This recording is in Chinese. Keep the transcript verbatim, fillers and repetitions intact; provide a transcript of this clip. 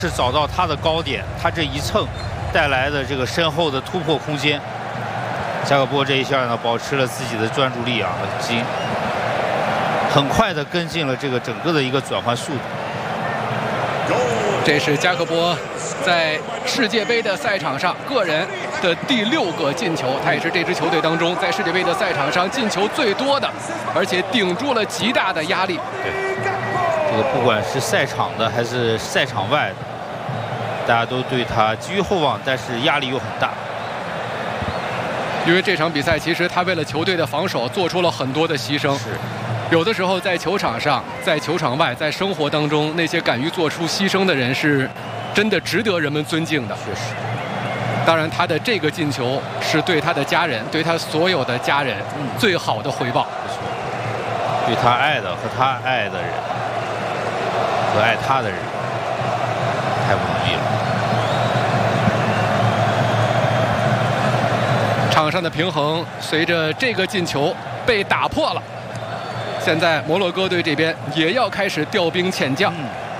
是找到他的高点，他这一蹭带来的这个身后的突破空间。加克波这一下呢，保持了自己的专注力啊，经很快的跟进了这个整个的一个转换速度。 这是加克波在世界杯的赛场上个人的第六个进球，他也是这支球队当中在世界杯的赛场上进球最多的，而且顶住了极大的压力。 对，这个不管是赛场的还是赛场外的，大家都对他寄予厚望，但是压力又很大。 因为这场比赛其实他为了球队的防守做出了很多的牺牲。 是。 有的时候在球场上，在球场外，在生活当中，那些敢于做出牺牲的人是真的值得人们尊敬的。 确实。 当然，他的这个进球是对他的家人，对他所有的家人最好的回报。 没错。对他爱的和他爱的人和爱他的人，太不容易了。 场上的平衡随着这个进球被打破了。现在摩洛哥队这边也要开始调兵遣将。 嗯